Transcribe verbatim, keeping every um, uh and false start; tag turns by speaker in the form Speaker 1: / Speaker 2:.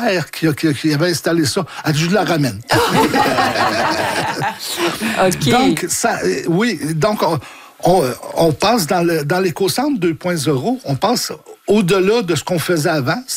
Speaker 1: père qui, a, qui, qui avait installé ça. Elle dit, je la ramène.
Speaker 2: OK.
Speaker 1: Donc, ça, oui, donc, on, on, on passe dans, le, dans l'éco-centre deux point zéro, on passe au-delà de ce qu'on faisait avant.